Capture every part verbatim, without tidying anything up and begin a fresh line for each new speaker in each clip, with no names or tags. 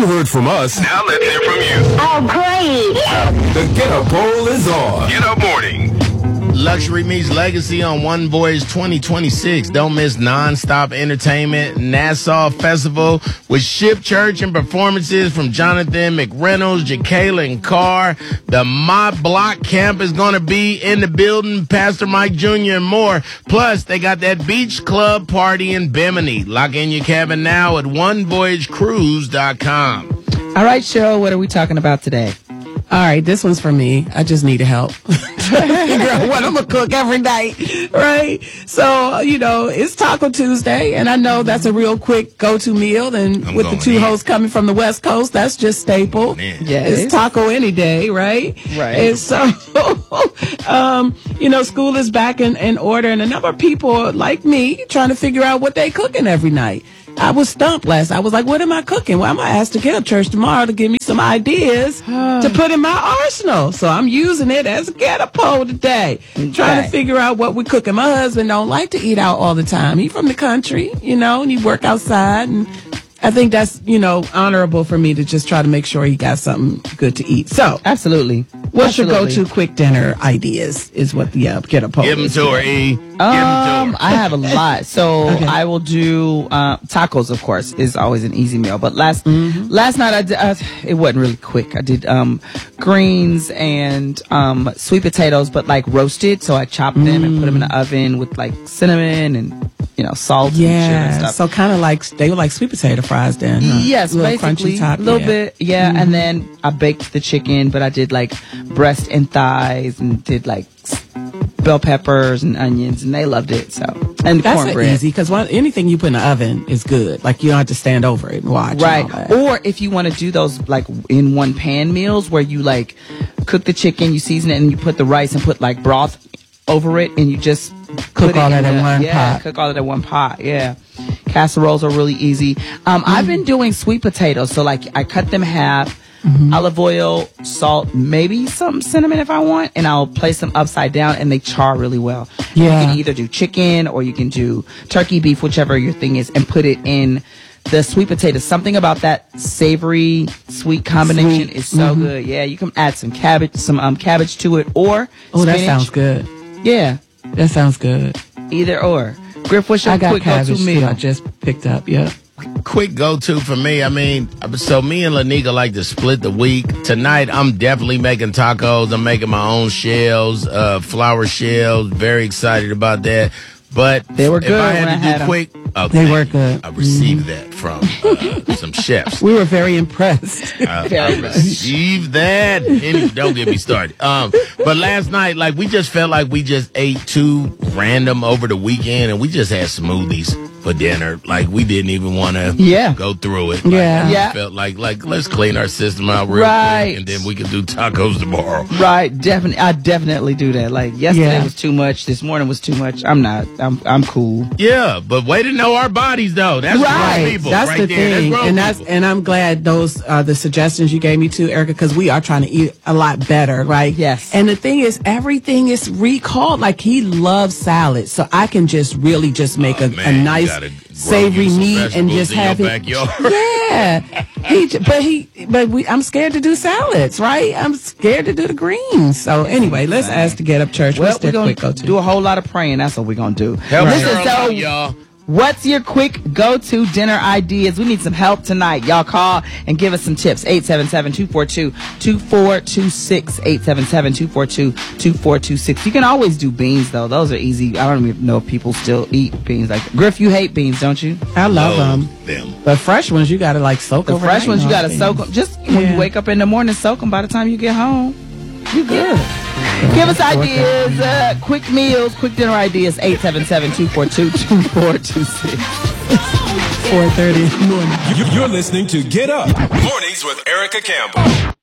You heard from us.
Now let's hear from you.
Oh, great.
The Get Up poll is on.
Get Up Morning.
Luxury meets legacy on One Voyage twenty twenty-six. Don't miss non-stop entertainment. Nassau Festival with Ship Church and performances from Jonathan McReynolds, Jacqueline Carr. The My Block Camp is going to be in the building. Pastor Mike Junior and more. Plus, they got that beach club party in Bimini. Lock in your cabin now at one voyage cruise dot com.
All right, Cheryl, what are we talking about today?
All right, this one's for me. I just need help. Figure out what I'm going to cook every night, right? So, you know, it's Taco Tuesday, and I know that's a real quick go-to meal. And
I'm
with the two
in.
hosts coming from the West Coast, that's just staple.
Yes.
It's taco any day, right?
Right.
And so, um, you know, school is back in, in order, and a number of people like me trying to figure out what they cooking every night. I was stumped last. I was like, what am I cooking? Well, I'm going to ask to Get Up Church tomorrow to give me some ideas to put in my arsenal. So I'm using it as a Get Up poll today.
Okay.
Trying to figure out what we're cooking. My husband don't like to eat out all the time. He from the country, you know, and he work outside. And I think that's, you know, honorable for me to just try to make sure he got something good to eat. So
Absolutely.
what's your
Absolutely.
go-to quick dinner ideas is what the uh, Get Up poll
Give them
is.
to her, E. Give them to
Um,
her.
I have a lot. So
Okay.
I will do uh, tacos. Of course, is always an easy meal. But last
Mm-hmm.
last night I did. Uh, it wasn't really quick. I did um, greens and um, sweet potatoes, but like roasted. So I chopped them and put them in the oven with like cinnamon and you know salt and sugar and
Yeah,
stuff.
so kind of like, they were like sweet potato fries then, huh?
Yes,
Little
basically
crunchy top,
a little
yeah.
bit, yeah. And then I baked the chicken, but I did like breast and thighs, and did like s- bell peppers and onions, and they loved it. So and
That's a
cornbread,
easy, because anything you put in the oven is good. Like, you don't have to stand over it and watch. and
right?
all that.
Or if you want to do those like in one pan meals where you like cook the chicken, you season it, and you put the rice and put like broth over it, and you just
Cook
put it
all that
in
in
the-
one
yeah,
pot.
Cook all that in one pot. Yeah, casseroles are really easy. Um, I've been doing sweet potatoes, so like I cut them half.
Mm-hmm.
Olive oil, salt, maybe some cinnamon if I want, and I'll place them upside down, and they char really well.
Yeah.
You can either do chicken or you can do turkey, beef, whichever your thing is, and put it in the sweet potato. Something about that savory sweet combination
Sweet.
is so good. Yeah, you can add some cabbage, some um cabbage to it, or
Oh, that
spinach.
sounds good.
Yeah,
That sounds good.
either or. Griff, what's your
I got
quick
cabbage
go-to
too.
meal?
I just picked up. Yeah.
Quick go-to for me. I mean, so me and Lanika like to split the week. Tonight, I'm definitely making tacos. I'm making my own shells, uh, flour shells. Very excited about that. But
They were
if
good
I
when I
had
had
to
'em.
do quick, oh,
They
thank
were
you.
good.
I received that from uh, some chefs.
We were very impressed.
I,
Very
I
much.
received that. Anyway, don't get me started. Um, but last night, like, we just felt like we just ate too random over the weekend, and we just had smoothies for dinner. Like, we didn't even want to
Yeah.
go through it. Like,
Yeah.
we
Yeah.
felt like, like, let's clean our system out real
Right.
quick, and then we can do tacos tomorrow.
Right, definitely. I definitely do that. Like yesterday
Yeah.
was too much. This morning was too much. I'm not. I'm. I'm cool.
Yeah, but way to know our bodies, though. That's
Right.
grown people.
That's
right
the
there.
thing.
That's grown
and that's
people.
and I'm glad those are the suggestions you gave me too, Erica, because we are trying to eat a lot better, right?
Yes.
And the thing is, everything is recalled. Like, he loves salad, so I can just really just make
Oh,
a,
man,
a
you
nice
gotta grow
savory
you some
meat and
vegetables
just
in
have
your
it.
backyard.
Yeah. He, j- but he, but we, I'm scared to do salads, right? I'm scared to do the greens. So anyway, let's ask to Get Up Church.
Well,
What's
we're
their
gonna
quick go-to?
do a whole lot of praying. That's what we're gonna do.
Help
Listen,
Cheryl
so
out, y'all.
what's your quick go-to dinner ideas? We need some help tonight. Y'all call and give us some tips. eight seven seven, two four two, two four two six. eight seven seven, two four two, two four two six. You can always do beans, though. Those are easy. I don't even know if people still eat beans. Like Griff, you hate beans, don't you?
I love them.
them.
But fresh ones, you gotta like soak
The
overnight
fresh ones, you
and all
gotta
things.
soak them. Just when
Yeah.
you wake up in the morning, soak them. By the time you get home, you good. Give us ideas, uh, quick meals, quick dinner ideas. eight seven seven, two four two, two four two six.
four thirty in the morning.
You- You're listening to Get Up.
Mornings with Erica Campbell.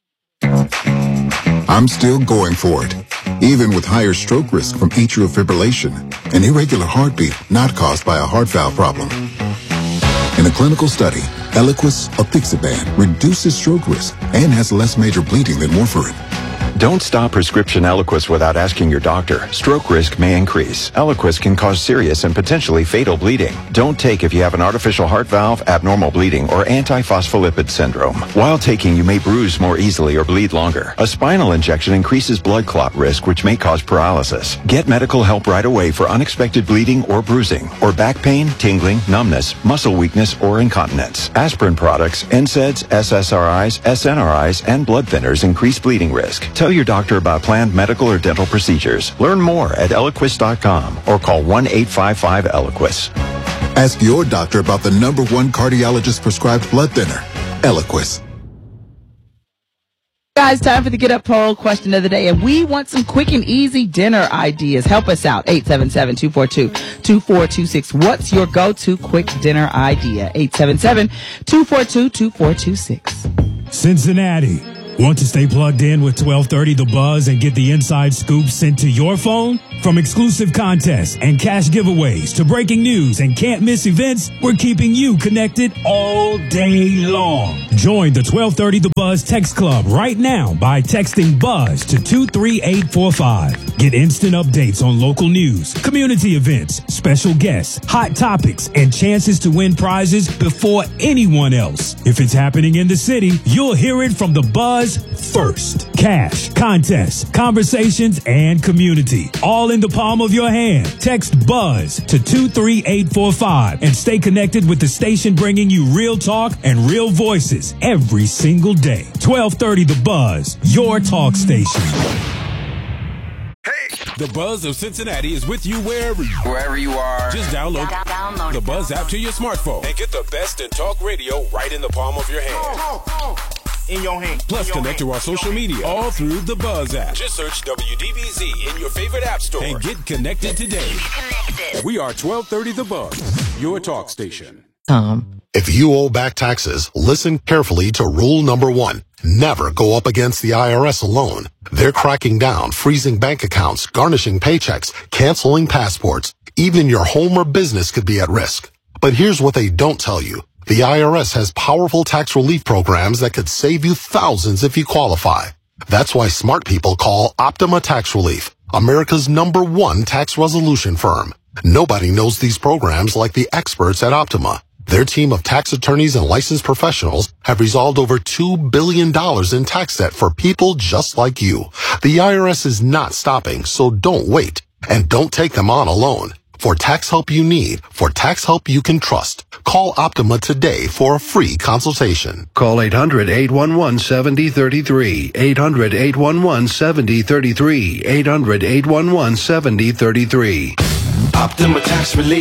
I'm still going for it, even with higher stroke risk from atrial fibrillation, an irregular heartbeat not caused by a heart valve problem. In a clinical study, Eliquis apixaban reduces stroke risk and has less major bleeding than warfarin.
Don't stop prescription Eliquis without asking your doctor. Stroke risk may increase. Eliquis can cause serious and potentially fatal bleeding. Don't take if you have an artificial heart valve, abnormal bleeding, or antiphospholipid syndrome. While taking, you may bruise more easily or bleed longer. A spinal injection increases blood clot risk, which may cause paralysis. Get medical help right away for unexpected bleeding or bruising, or back pain, tingling, numbness, muscle weakness, or incontinence. Aspirin products, N SAIDs, S S R Is, S N R Is, and blood thinners increase bleeding risk. Tell your doctor about planned medical or dental procedures. Learn more at Eliquis dot com or call one eight five five Eliquis.
Ask your doctor about the number one cardiologist prescribed blood thinner, Eliquis.
Guys, time for the Get Up poll question of the day, and we want some quick and easy dinner ideas. Help us out. eight seven seven, two four two, two four two six. What's your go-to quick dinner idea? eight seven seven, two four two, two four two six.
Cincinnati. Want to stay plugged in with twelve thirty The Buzz and get the inside scoop sent to your phone? From exclusive contests and cash giveaways to breaking news and can't miss events, we're keeping you connected all day long. Join the twelve thirty The Buzz Text Club right now by texting BUZZ to two three eight four five. Get instant updates on local news, community events, special guests, hot topics, and chances to win prizes before anyone else. If it's happening in the city, you'll hear it from The Buzz first. Cash, contests, conversations, and community. All in the palm of your hand. Text BUZZ to two three eight four five and stay connected with the station bringing you real talk and real voices every single day. twelve thirty The Buzz, your talk station.
The Buzz of Cincinnati is with you wherever you are.
Wherever you are.
Just download,
Down- download
the Buzz app to your smartphone and get the best in talk radio right in the palm of your hand.
Oh, oh, oh.
In your hand.
Plus,
in your
connect
hand.
to our social media all through the Buzz app. Just search W D B Z in your favorite app store and get connected today.
Connected.
We are twelve thirty The Buzz, your talk station.
Um,
If you owe back taxes, listen carefully to rule number one. Never go up against the I R S alone. They're cracking down, freezing bank accounts, garnishing paychecks, canceling passports. Even your home or business could be at risk. But here's what they don't tell you. The I R S has powerful tax relief programs that could save you thousands if you qualify. That's why smart people call Optima Tax Relief, America's number one tax resolution firm. Nobody knows these programs like the experts at Optima. Their team of tax attorneys and licensed professionals have resolved over two billion dollars in tax debt for people just like you. The I R S is not stopping, so don't wait. And don't take them on alone. For tax help you need, for tax help you can trust, call Optima today for a free consultation.
Call eight hundred, eight one one, seven zero three three. eight hundred, eight one one, seven zero three three. eight hundred, eight one one, seven zero three three.
Optima Tax Relief.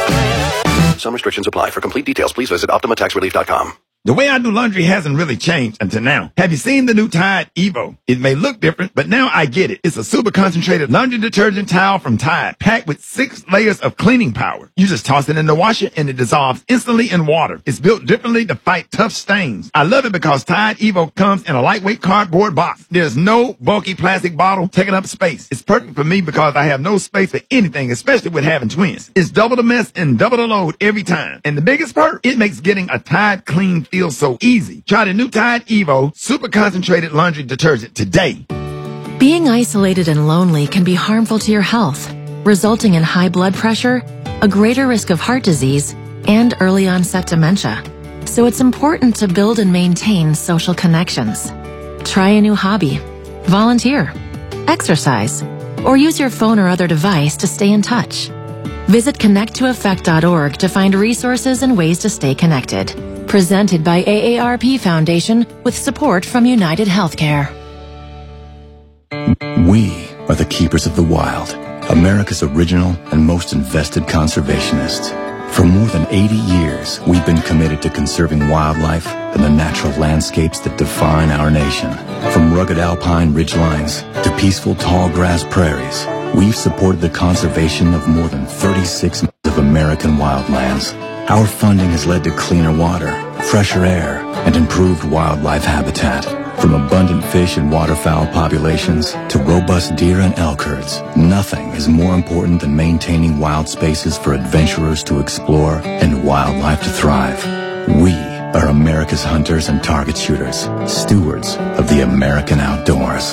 Some restrictions apply. For complete details, please visit Optima Tax Relief dot com.
The way I do laundry hasn't really changed until now. Have you seen the new Tide Evo? It may look different, but now I get it. It's a super concentrated laundry detergent towel from Tide, packed with six layers of cleaning power. You just toss it in the washer and it dissolves instantly in water. It's built differently to fight tough stains. I love it because Tide Evo comes in a lightweight cardboard box. There's no bulky plastic bottle taking up space. It's perfect for me because I have no space for anything, especially with having twins. It's double the mess and double the load every time. And the biggest perk, it makes getting a Tide clean feels so easy. Try the new Tide Evo super concentrated laundry detergent today.
Being isolated and lonely can be harmful to your health, resulting in high blood pressure, a greater risk of heart disease, and early onset dementia. So it's important to build and maintain social connections. Try a new hobby, volunteer, exercise, or use your phone or other device to stay in touch. Visit connect to effect dot org to find resources and ways to stay connected. Presented by A A R P Foundation with support from United Healthcare.
We are the keepers of the wild, America's original and most invested conservationists. For more than eighty years, we've been committed to conserving wildlife and the natural landscapes that define our nation. From rugged alpine ridgelines to peaceful tall grass prairies, we've supported the conservation of more than thirty-six of American wildlands. Our funding has led to cleaner water, fresher air, and improved wildlife habitat. From abundant fish and waterfowl populations to robust deer and elk herds, nothing is more important than maintaining wild spaces for adventurers to explore and wildlife to thrive. We are America's hunters and target shooters, stewards of the American outdoors.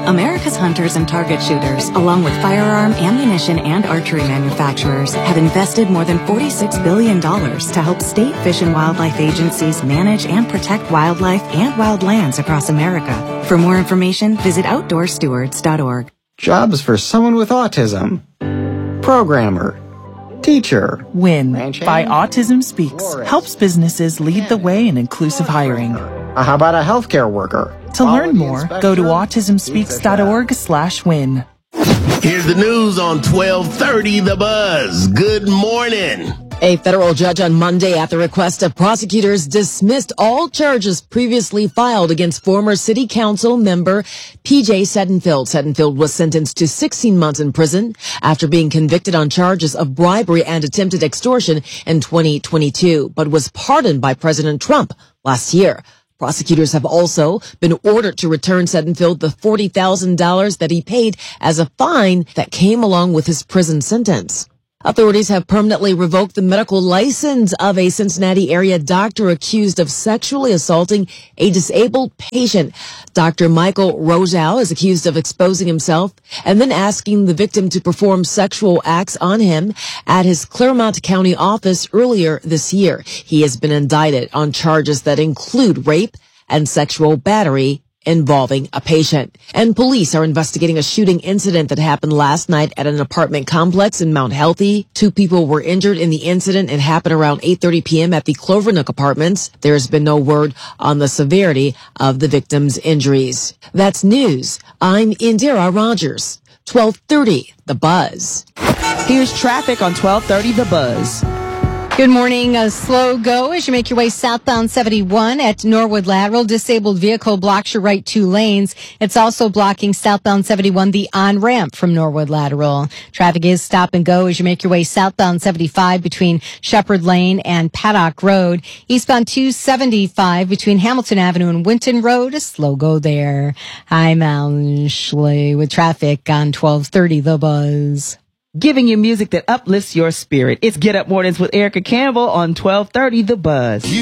America's hunters and target shooters, along with firearm, ammunition, and archery manufacturers, have invested more than forty-six billion dollars to help state fish and wildlife agencies manage and protect wildlife and wildlands across America. For more information, visit outdoor stewards dot org.
Jobs for someone with autism. Programmer. Teacher.
WIN by Autism Speaks helps businesses lead the way in inclusive hiring.
Uh, how about a healthcare worker?
To learn more, go to autism speaks dot org slash win.
Here's the news on twelve thirty The Buzz. Good morning.
A federal judge on Monday, at the request of prosecutors, dismissed all charges previously filed against former city council member P J Settenfield. Settenfield was sentenced to sixteen months in prison after being convicted on charges of bribery and attempted extortion in twenty twenty-two, but was pardoned by President Trump last year. Prosecutors have also been ordered to return Settenfield the forty thousand dollars that he paid as a fine that came along with his prison sentence. Authorities have permanently revoked the medical license of a Cincinnati area doctor accused of sexually assaulting a disabled patient. Doctor Michael Rosow is accused of exposing himself and then asking the victim to perform sexual acts on him at his Clermont County office earlier this year. He has been indicted on charges that include rape and sexual battery involving a patient. And police are investigating a shooting incident that happened last night at an apartment complex in Mount Healthy. Two people were injured in the incident. It happened around eight thirty p.m. at the Clovernook Apartments. There has been no word on the severity of the victims' injuries. That's news. I'm Indira Rogers. twelve thirty The Buzz.
Here's traffic on twelve thirty The Buzz.
Good morning. A slow go as you make your way southbound seventy-one at Norwood Lateral. Disabled vehicle blocks your right two lanes. It's also blocking southbound seventy-one, the on-ramp from Norwood Lateral. Traffic is stop and go as you make your way southbound seventy-five between Shepherd Lane and Paddock Road. Eastbound two seventy-five between Hamilton Avenue and Winton Road. A slow go there. I'm Alan Schley with traffic on twelve thirty The Buzz.
Giving you music that uplifts your spirit. It's Get Up Mornings with Erica Campbell on twelve thirty The Buzz.